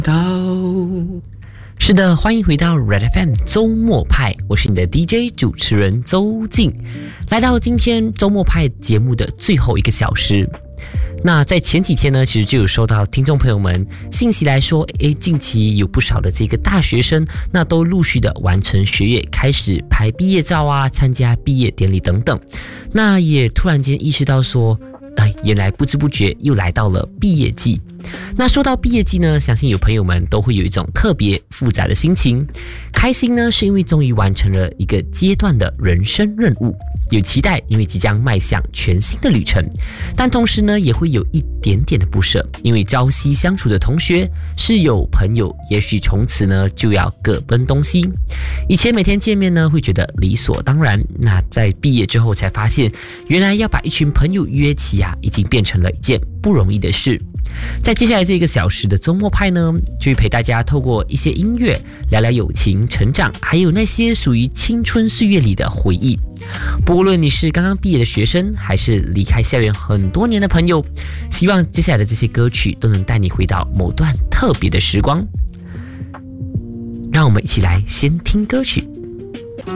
是的，欢迎回到 Red FM 周末派，我是你的 DJ 主持人周静，来到今天周末派节目的最后一个小时。那在前几天呢，其实就有收到听众朋友们信息来说，近期有不少的这个大学生，那都陆续的完成学业，开始拍毕业照啊，参加毕业典礼等等。那也突然间意识到说，原来不知不觉又来到了毕业季。那说到毕业季呢，相信有朋友们都会有一种特别复杂的心情。开心呢，是因为终于完成了一个阶段的人生任务；有期待，因为即将迈向全新的旅程。但同时呢，也会有一点点的不舍，因为朝夕相处的同学、室友、朋友，也许从此呢就要各奔东西。以前每天见面呢，会觉得理所当然。那在毕业之后才发现，原来要把一群朋友约起已经变成了一件不容易的事。在接下来这个小时的周末派呢，就会陪大家透过一些音乐聊聊友情、成长，还有那些属于青春岁月里的回忆。不论你是刚刚毕业的学生，还是离开校园很多年的朋友，希望接下来的这些歌曲都能带你回到某段特别的时光。让我们一起来先听歌曲。